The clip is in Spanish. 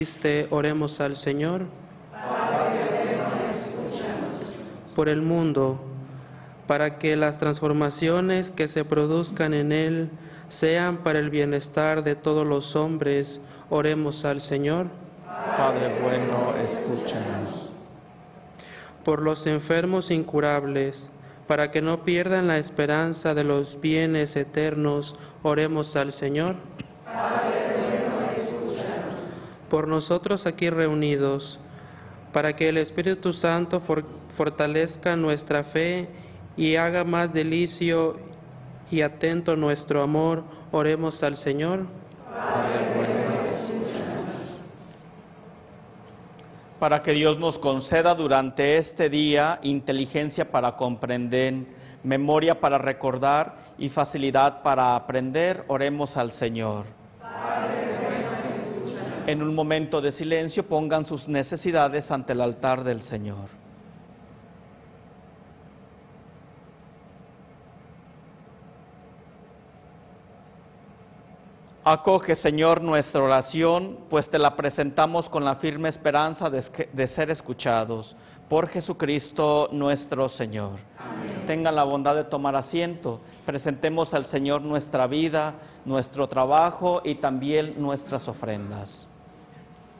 Oremos al Señor. Por el mundo, para que las transformaciones que se produzcan en él sean para el bienestar de todos los hombres, oremos al Señor. Padre bueno, escúchanos. Por los enfermos incurables, para que no pierdan la esperanza de los bienes eternos, oremos al Señor. Por nosotros aquí reunidos, para que el Espíritu Santo fortalezca nuestra fe y haga más delicio y atento nuestro amor, oremos al Señor. Padre bueno, escúchanos. Para que Dios nos conceda durante este día inteligencia para comprender, memoria para recordar y facilidad para aprender, oremos al Señor. En un momento de silencio pongan sus necesidades ante el altar del Señor. Acoge, Señor, nuestra oración, pues te la presentamos con la firme esperanza de ser escuchados. Por Jesucristo nuestro Señor. Amén. Tengan la bondad de tomar asiento. Presentemos al Señor nuestra vida, nuestro trabajo y también nuestras ofrendas.